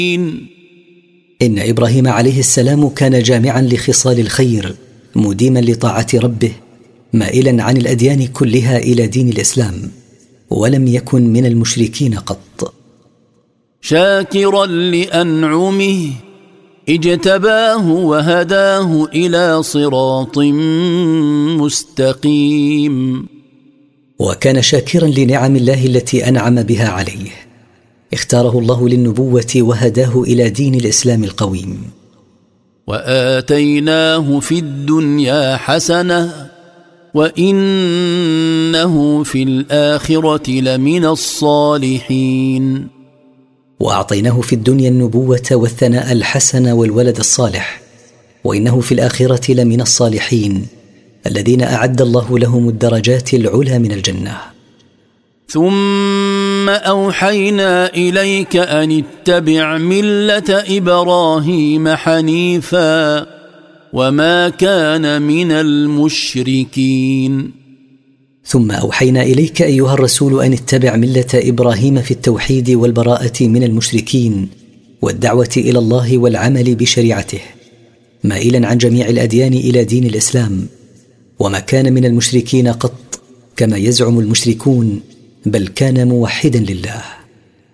إن إبراهيم عليه السلام كان جامعا لخصال الخير، مديما لطاعة ربه، مائلا عن الأديان كلها إلى دين الإسلام، ولم يكن من المشركين قط. شاكرا لأنعمه اجتباه وهداه إلى صراط مستقيم. وكان شاكرا لنعم الله التي أنعم بها عليه، اختاره الله للنبوة وهداه إلى دين الإسلام القويم. وآتيناه في الدنيا حسنة وإنه في الآخرة لمن الصالحين. وأعطيناه في الدنيا النبوة والثناء الحسن والولد الصالح، وإنه في الآخرة لمن الصالحين الذين أعد الله لهم الدرجات العلى من الجنة. ثم أوحينا إليك أن اتبع ملة إبراهيم حنيفا وما كان من المشركين. ثم أوحينا إليك أيها الرسول أن اتبع ملة إبراهيم في التوحيد والبراءة من المشركين والدعوة إلى الله والعمل بشريعته، مائلا عن جميع الأديان إلى دين الإسلام، وما كان من المشركين قط كما يزعم المشركون، بل كان موحدا لله.